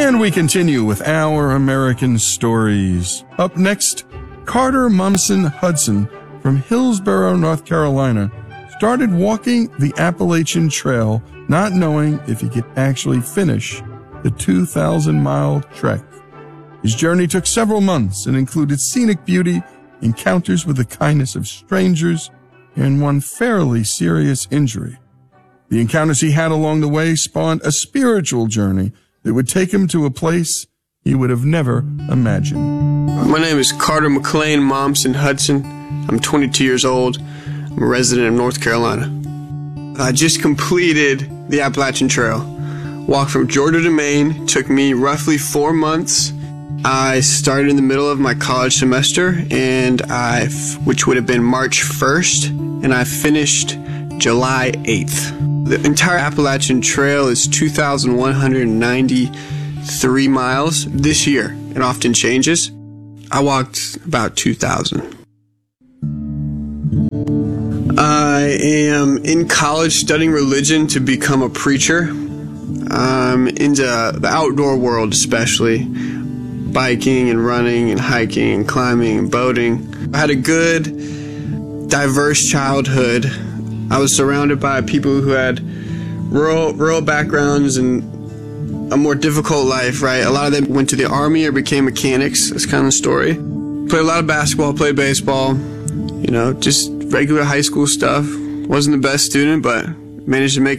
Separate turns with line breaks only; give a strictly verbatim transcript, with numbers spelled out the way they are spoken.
And we continue with our American stories. Up next, Carter Mumson Hudson from Hillsborough, North Carolina, started walking the Appalachian Trail, not knowing if he could actually finish the two thousand mile trek. His journey took several months and included scenic beauty, encounters with the kindness of strangers, and one fairly serious injury. The encounters he had along the way spawned a spiritual journey that would take him to a place he would have never imagined.
My name is Carter McLean Momsen Hudson. I'm twenty-two years old. I'm a resident of North Carolina. I just completed the Appalachian Trail. Walk from Georgia to Maine took me roughly four months. I started in the middle of my college semester, and I, which would have been March first, and I finished July eighth. The entire Appalachian Trail is two thousand one hundred ninety-three miles this year. It often changes. I walked about two thousand. I am in college studying religion to become a preacher. I'm into the outdoor world, especially biking and running and hiking and climbing and boating. I had a good, diverse childhood. I was surrounded by people who had rural, rural backgrounds and a more difficult life, right? A lot of them went to the Army or became mechanics. That's kind of the story. Played a lot of basketball, played baseball, you know, just regular high school stuff. Wasn't the best student, but managed to make